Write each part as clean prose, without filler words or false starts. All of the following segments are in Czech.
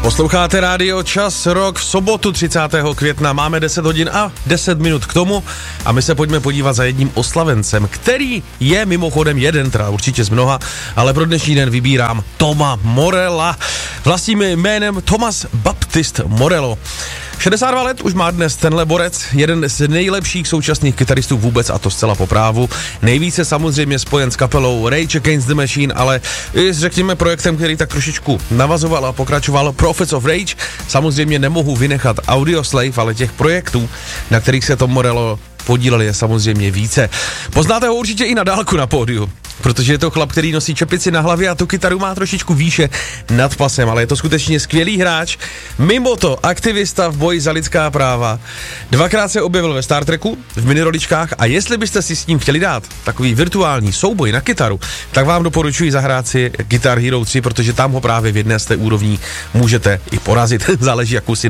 Posloucháte rádio Čas Rock v sobotu 30. května. Máme 10 hodin a 10 minut k tomu a my se pojďme podívat za jedním oslavencem, který je mimochodem jeden, teda určitě z mnoha, ale pro dnešní den vybírám Toma Morella. Vlastním jménem Thomas Baptiste Morello. 62 let už má dnes tenhle borec, jeden z nejlepších současných kytaristů vůbec, a to zcela po právu. Nejvíce samozřejmě spojen s kapelou Rage Against the Machine, ale i s, řekněme, projektem, který tak trošičku navazoval a pokračoval, Prophets of Rage. Samozřejmě nemohu vynechat Audioslave, ale těch projektů, na kterých se Tom Morello podílel, je samozřejmě více. Poznáte ho určitě i na dálku na pódiu, protože je to chlap, který nosí čepici na hlavě a tu kytaru má trošičku výše nad pasem, ale je to skutečně skvělý hráč. Mimo to aktivista v boji za lidská práva. Dvakrát se objevil ve Star Treku, v miniroličkách, a jestli byste si s ním chtěli dát takový virtuální souboj na kytaru, tak vám doporučuji zahrát si Guitar Hero 3, protože tam ho právě v jedné z té úrovní můžete i porazit. Záleží, jakou si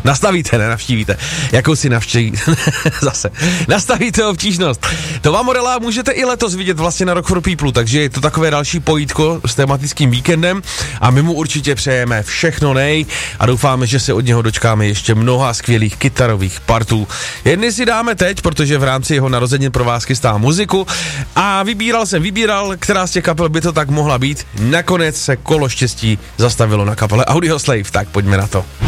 nastavíte obtížnost. Toma Morella můžete i letos vidět vlastně na Rock for People, takže je to takové další pojítko s tematickým víkendem a my mu určitě přejeme všechno nej a doufáme, že se od něho dočkáme ještě mnoha skvělých kytarových partů. Jedny si dáme teď, protože v rámci jeho narozenin pro vás chystá muziku a vybíral, která z těch kapel by to tak mohla být. Nakonec se kolo štěstí zastavilo na kapele Audioslave, tak pojďme na to.